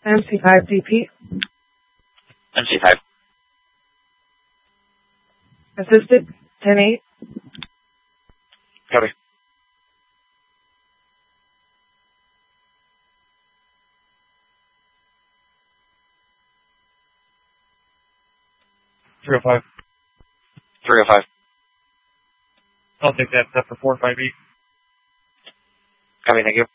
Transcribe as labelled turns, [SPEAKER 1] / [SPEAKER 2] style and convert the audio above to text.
[SPEAKER 1] MC5DP.
[SPEAKER 2] MC5.
[SPEAKER 1] Assisted, 10-8.
[SPEAKER 2] Copy.
[SPEAKER 3] Three 305.
[SPEAKER 2] 305.
[SPEAKER 3] I'll take that. That's for 458.
[SPEAKER 2] Copy, thank you.